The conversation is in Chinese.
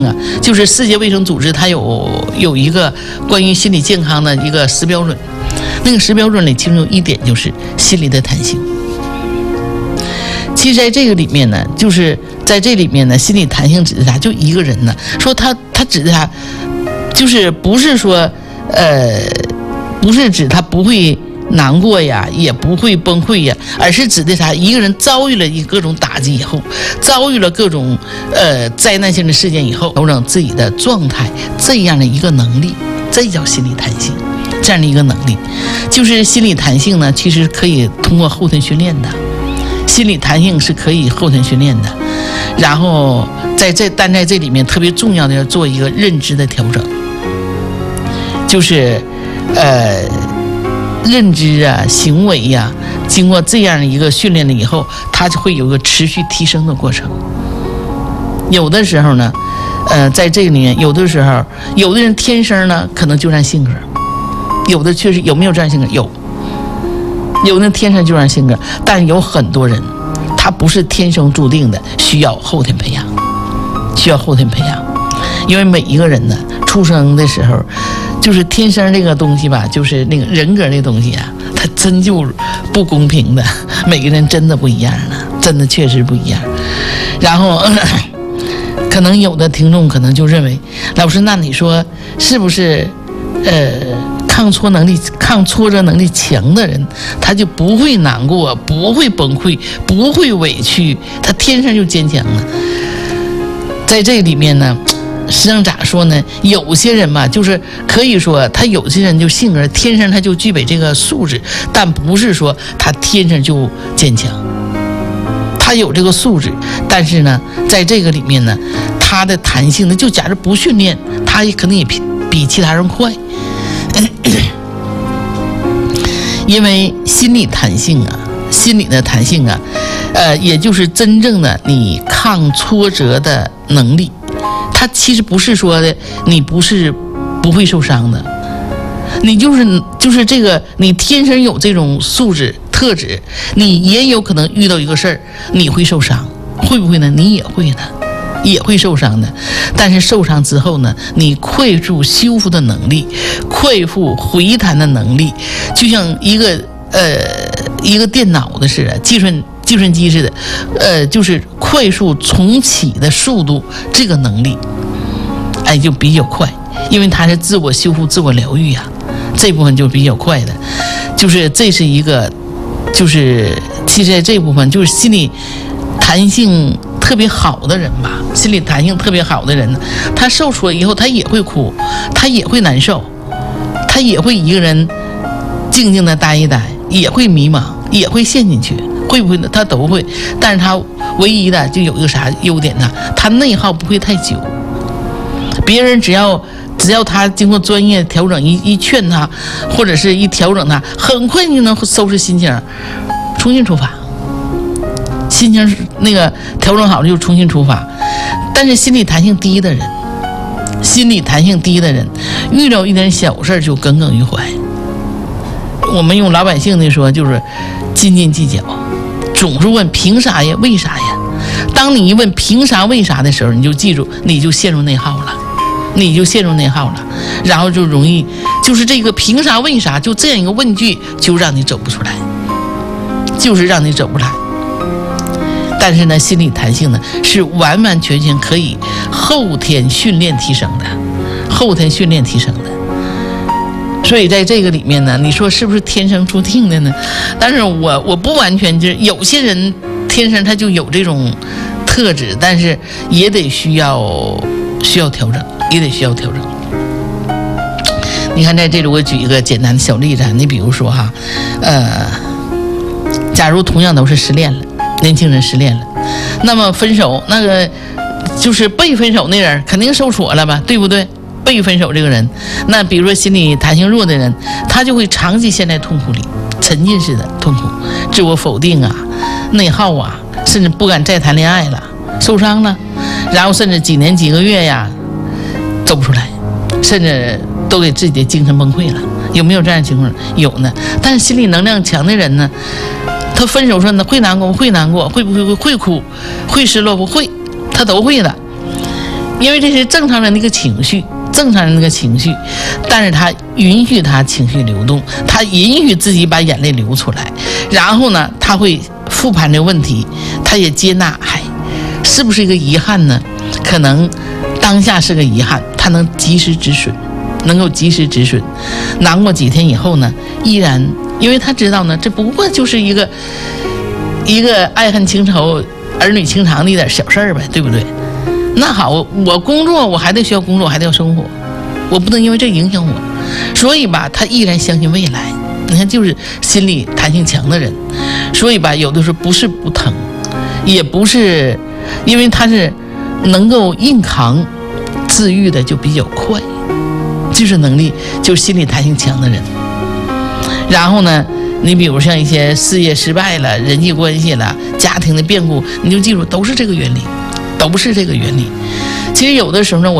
就是世界卫生组织它有一个关于心理健康的一个10标准，那个10标准里其中有一点就是心理的弹性。其实在这个里面呢，就是在这里面呢，心理弹性指的啥？就一个人呢，说他指的啥？就是不是说不是指他不会难过呀，也不会崩溃呀，而是指的啥？一个人遭遇了各种打击以后，遭遇了各种灾难性的事件以后，调整自己的状态，这样的一个能力，这叫心理弹性。这样的一个能力，就是心理弹性呢，其实可以通过后天训练的。心理弹性是可以后天训练的，然后但在这里面特别重要的要做一个认知的调整，就是认知啊、行为呀，经过这样的一个训练了以后，它就会有一个持续提升的过程。有的时候呢，在这个里面，有的时候有的人天生呢可能就这样性格，有的确实有没有这样性格有的天生就这样性格，但有很多人他不是天生注定的，需要后天培养，因为每一个人呢出生的时候，就是天生这个东西吧，就是那个人格这东西啊，它真就不公平的，每个人真的不一样了，真的确实不一样。然后可能有的听众可能就认为，老师，那你说是不是抗挫折能力强的人，他就不会难过，不会崩溃，不会委屈，他天生就坚强了。在这里面呢，实际上咋说呢，有些人吧，就是可以说他有些人就性格天生他就具备这个素质，但不是说他天生就坚强，他有这个素质，但是呢在这个里面呢，他的弹性呢，就假如不训练，他也可能也比其他人快。因为心理的弹性啊，也就是真正的你抗挫折的能力。它其实不是说的你不会受伤的，你就是这个你天生有这种素质特质，你也有可能遇到一个事儿你会受伤，会不会呢？你也会的。也会受伤的，但是受伤之后呢，你快速修复的能力，快速回弹的能力，就像一个电脑的似的，计算机似的，就是快速重启的速度，这个能力，就比较快，因为它是自我修复、自我疗愈啊，这部分就比较快的，就是这是一个，就是其实这部分就是心理弹性特别好的人吧，心理弹性特别好的人呢，他受挫以后他也会哭，他也会难受，他也会一个人静静的待一待，也会迷茫，也会陷进去，会不会呢？他都会，但是他唯一的就有一个啥优点呢？他内耗不会太久，别人只要他经过专业调整，一劝他，或者是一调整他，很快就能收拾心情，重新出发。心情那个调整好了就重新出发。但是心理弹性低的人，遇到一点小事就耿耿于怀。我们用老百姓的说，就是斤斤计较，总是问凭啥呀，为啥呀。当你一问凭啥为啥的时候，你就记住，你就陷入内耗了，然后就容易就是这个凭啥为啥，就这样一个问句就让你走不出来，但是呢，心理弹性呢是完完全全可以后天训练提升的。所以在这个里面呢，你说是不是天生注定的呢？但是我不完全，就是有些人天生他就有这种特质，但是也得需要调整，你看在这里我举一个简单的小例子，你比如说哈，假如同样都是失恋了。年轻人失恋了，那么分手，那个就是被分手那人肯定受挫了吧，对不对？被分手这个人，那比如说心理弹性弱的人，他就会长期陷在痛苦里，沉浸式的痛苦，自我否定啊，内耗啊，甚至不敢再谈恋爱了，受伤了，然后甚至几年几个月呀走不出来，甚至都给自己的精神崩溃了。有没有这样的情况？有呢。但是心理能量强的人呢，他分手说呢，会难过，会不会会哭，会失落，不会，他都会的。 因为这是正常人的一个情绪，但是他允许他情绪流动，他允许自己把眼泪流出来，然后呢，他会复盘这个问题，他也接纳，是不是一个遗憾呢？可能当下是个遗憾，他能够及时止损，难过几天以后呢，依然，因为他知道呢，这不过就是一个爱恨情仇、儿女情长的一点小事儿呗，对不对？那好，我工作，我还得需要工作，还得要生活，我不能因为这影响我，所以吧，他依然相信未来。你看，就是心理弹性强的人，所以吧，有的时候不是不疼，也不是，因为他是能够硬扛，治愈的就比较快，就是能力，就是心理弹性强的人。然后呢，你比如像一些事业失败了、人际关系了、家庭的变故，你就记住，都是这个原理。其实有的时候呢，我